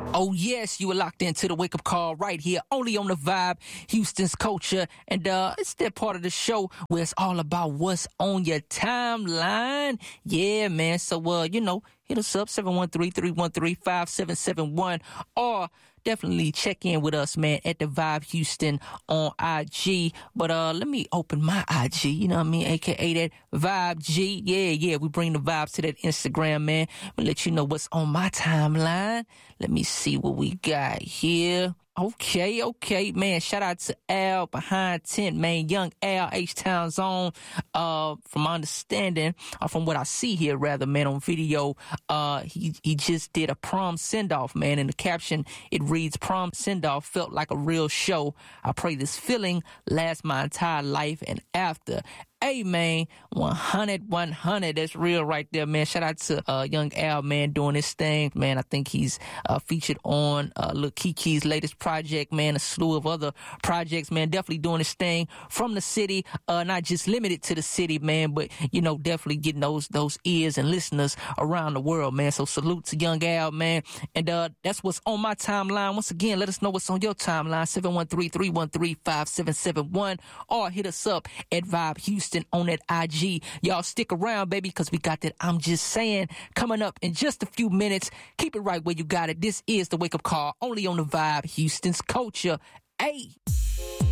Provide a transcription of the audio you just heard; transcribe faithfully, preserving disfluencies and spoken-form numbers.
Oh, yes, you were locked into the wake-up call right here, only on The Vibe, Houston's Culture. And uh, it's that part of the show where it's all about what's on your timeline. Yeah, man. So, uh, you know, hit us up, seven one three, three one three, five seven seven one. Or definitely check in with us, man, at The Vibe Houston on I G. But uh, let me open my I G, you know what I mean, a k a that Vibe G. Yeah, yeah, we bring the vibes to that Instagram, man. I'm gonna let you know what's on my timeline. Let me see what we got here. Okay, okay, man. Shout out to Al behind tent, man. Young Al, H-Town Zone. Uh, from my understanding, or from what I see here, rather, man, on video, uh, he he just did a prom send-off, man. In the caption, it reads, "Prom send-off felt like a real show. I pray this feeling lasts my entire life and after." Hey, man, one hundred, one hundred. That's real right there, man. Shout out to uh, Young Al, man, doing this thing. Man, I think he's uh, featured on uh, Lil Kiki's latest project, man, a slew of other projects, man. Definitely doing this thing from the city, uh, not just limited to the city, man, but, you know, definitely getting those those ears and listeners around the world, man. So salute to Young Al, man. And uh, that's what's on my timeline. Once again, let us know what's on your timeline, seven one three, three one three, five seven seven one, or hit us up at Vibe Houston on that I G. Y'all stick around, baby, because we got that I'm Just Saying coming up in just a few minutes. Keep it right where you got it. This is the Wake Up Call, only on The Vibe, Houston's Culture. Hey.